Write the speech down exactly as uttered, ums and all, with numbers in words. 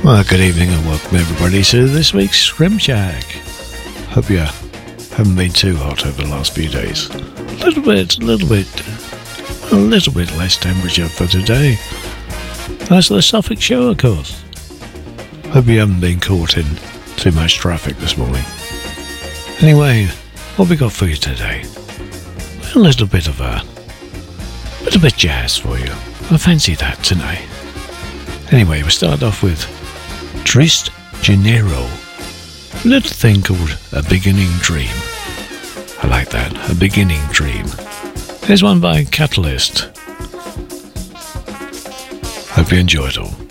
Well, good evening and welcome everybody to this week's Scrim Shack. Hope you haven't been too hot over the last few days. A little bit, a little bit, a little bit less temperature for today. That's the Suffolk show, of course. Hope you haven't been caught in too much traffic this morning. Anyway, what we got for you today? A little bit of a, little bit jazz for you. I fancy that tonight. Anyway, we start off with Triste Janeiro, a little thing called A Beginning Dream. I like that, A Beginning Dream. Here's one by Catalyst. Hope you enjoy it all.